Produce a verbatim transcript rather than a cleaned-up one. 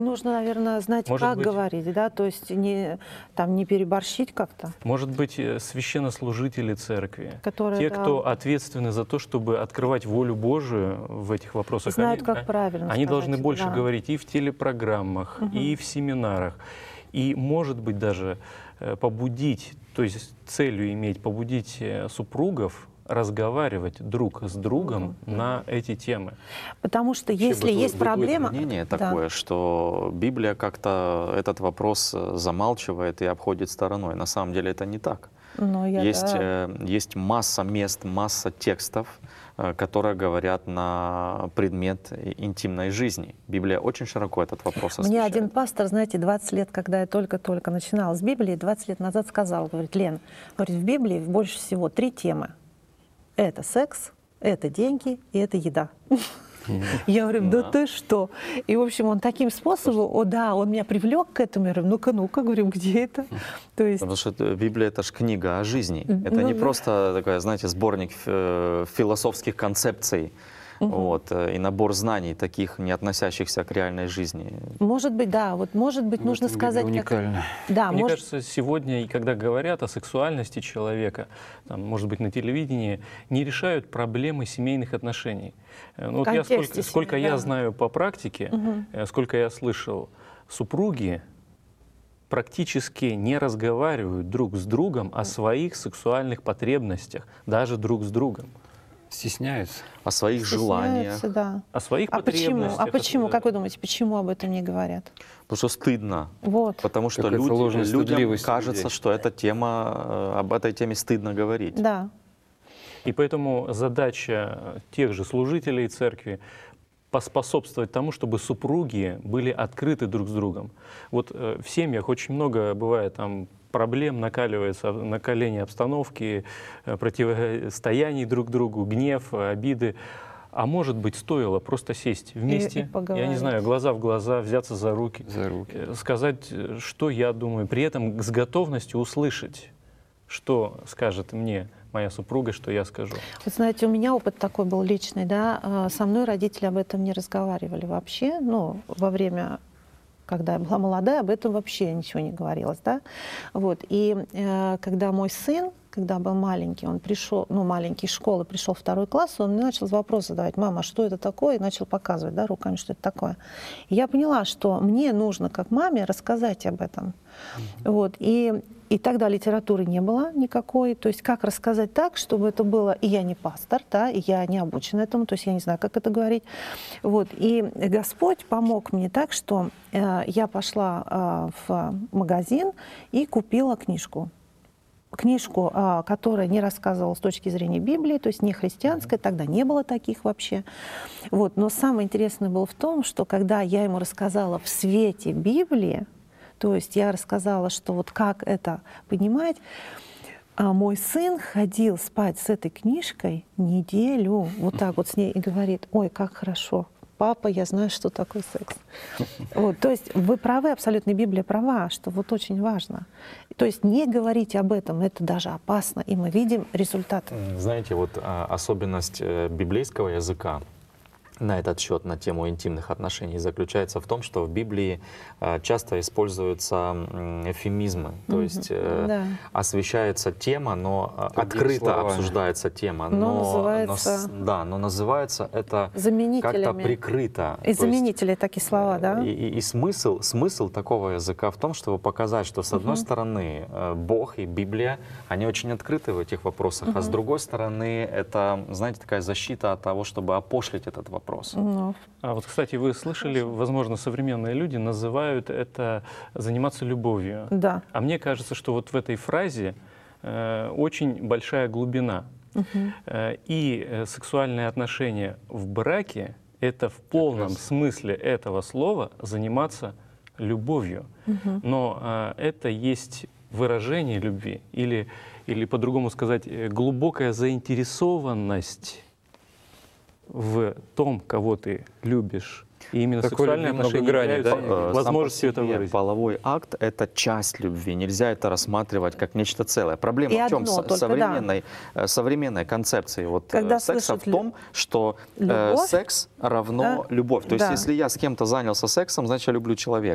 Нужно, наверное, знать, Может как быть, говорить, да, то есть не, там, не переборщить как-то. Может быть, э, священнослужители церкви, Которые, те, да, кто ответственны за то, чтобы открывать волю Божию в этих вопросах, знают, они, как а- правильно они сказать, должны больше да. говорить и в телепрограммах, Мгм. и в семинарах, и, может быть, даже э, побудить, то есть целью иметь, побудить э, супругов разговаривать друг с другом Другом. на эти темы. Потому что Вообще если бытует- есть бытует проблема... мнение да. такое, что Библия как-то этот вопрос э, замалчивает и обходит стороной. На самом деле это не так. Ну, я, Есть, да. э, есть масса мест, масса текстов, э, которые говорят на предмет интимной жизни. Библия очень широко этот вопрос Мне освещает. один пастор, знаете, двадцать лет, когда я только-только начинала с Библии, двадцать лет назад сказал, говорит, Лен, говорит, в Библии больше всего три темы. Это секс, это деньги и это еда. Я говорю, да ты что? И, в общем, он таким способом, о да, он меня привлек к этому. Я говорю, ну-ка, ну-ка, говорю, где это? То есть, Потому что это- Библия — это же книга о жизни. М, Это ну не да. просто такая, знаете, сборник э, философских концепций, вот, э, и набор знаний, таких, не относящихся к реальной жизни. может быть, да, вот может быть, В нужно этом сказать, Библия как... уникальна. Да, Мне может... кажется, сегодня, и когда говорят о сексуальности человека, там, может быть, на телевидении, не решают проблемы семейных отношений. Э, Ну, вот я контексте сколько, сколько семьи, я да. знаю по практике, Мгм. э, сколько я слышал, супруги практически не разговаривают друг с другом о своих сексуальных потребностях, даже друг с другом. Стесняются. О своих желаниях. Стесняются, да. О своих А почему? потребностях. А почему? э, Как вы думаете, почему об этом не говорят? Потому что стыдно. Вот. Потому что Какая-то люди- ложная людям стыдливость у кажется, людей. что эта тема, э, об этой теме стыдно говорить. Да. И поэтому задача тех же служителей церкви поспособствовать тому, чтобы супруги были открыты друг с другом. Вот э, в семьях очень много бывает там проблем, накаливается накаление обстановки, э, противостояний друг другу, гнев, э, обиды. А может быть, стоило просто сесть вместе, и я не поговорить. знаю, глаза в глаза, взяться за руки, За руки. э, сказать, э, что я думаю, при этом с готовностью услышать, что скажет мне моя супруга, что я скажу. Вот знаете, у меня опыт такой был личный, да, а, со мной родители об этом не разговаривали вообще, ну, во время, когда я была молодая, об этом вообще ничего не говорилось, да, вот, и э, когда мой сын, когда был маленький, он пришел, ну, маленький из школы, пришел в второй класс, он мне начал вопрос задавать, мама, а что это такое, и начал показывать, да, руками, что это такое. И я поняла, что мне нужно, как маме, рассказать об этом, вот, и И тогда литературы не было никакой. То есть как рассказать так, чтобы это было... И я не пастор, да, и я не обучена этому, то есть я не знаю, как это говорить. Вот. И Господь помог мне так, что э, я пошла э, в магазин и купила книжку. Книжку, э, которая не рассказывала с точки зрения Библии, то есть не христианская, тогда не было таких вообще. Вот. Но самое интересное было в том, что когда я ему рассказала в свете Библии, то есть я рассказала, что вот как это понимать. А мой сын ходил спать с этой книжкой неделю, вот так вот с ней, и говорит, ой, как хорошо, папа, я знаю, что такое секс. Вот, то есть вы правы, абсолютно, Библия права, что вот очень важно. То есть не говорить об этом, это даже опасно, и мы видим результаты. Знаете, вот а, особенность э, библейского языка на этот счет, на тему интимных отношений, заключается в том, что в Библии э, часто используются м, эвфемизмы, то Мгм. есть э, Да. освещается тема, но э, Другими открыто словами. обсуждается тема, Но но, называется- с- да, но называется это как-то Заменителями. прикрыто. И То есть, заменители такие слова, да? И, и- и смысл, смысл такого языка в том, чтобы показать, что с одной стороны э, Бог и Библия, они очень открыты в этих вопросах, а с другой стороны это, знаете, такая защита от того, чтобы опошлить этот вопрос. Ну, А вот, кстати, вы слышали, возможно, современные люди называют это заниматься любовью. да. А мне кажется, что вот в этой фразе э, очень большая глубина. Э, и э, сексуальные отношения в браке — это в полном смысле этого слова заниматься любовью. Но э, это есть выражение любви или, или по-другому сказать, э, глубокая заинтересованность в том, кого ты любишь И именно Такой сексуальные любви много отношения граней, являются да? Э, сам по возможностью это себе выразить. половой акт — это часть любви. Нельзя это рассматривать как нечто целое. Проблема И в чем? одно только, да. современной, э, современной концепции вот, э, Когда секса в слышат том, что э, любовь, секс равно да, любовь. То есть да. если я с кем-то занялся сексом, значит, я люблю человека.